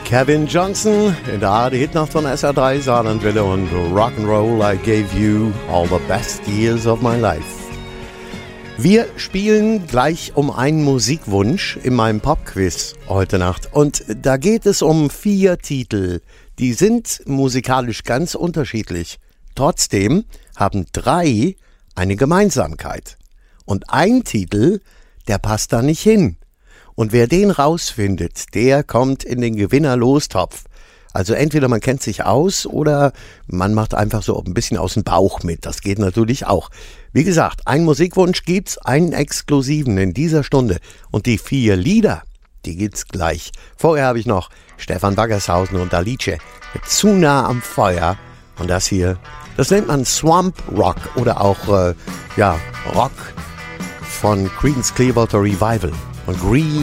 Kevin Johnson in der ARD-Hitnacht von SR3 Saarlandwelle und Rock'n'Roll, I gave you all the best years of my life. Wir spielen gleich um einen Musikwunsch in meinem Popquiz heute Nacht. Und da geht es um 4 Titel. Die sind musikalisch ganz unterschiedlich. Trotzdem haben 3 eine Gemeinsamkeit. Und ein Titel, der passt da nicht hin. Und wer den rausfindet, der kommt in den Gewinner-Lostopf. Also entweder man kennt sich aus oder man macht einfach so ein bisschen aus dem Bauch mit. Das geht natürlich auch. Wie gesagt, einen Musikwunsch gibt's, einen exklusiven in dieser Stunde. Und die 4 Lieder, die gibt's gleich. Vorher habe ich noch Stefan Baggershausen und Alice mit Zu nah am Feuer. Und das hier, das nennt man Swamp Rock oder auch Rock von Creedence Clearwater Revival und Green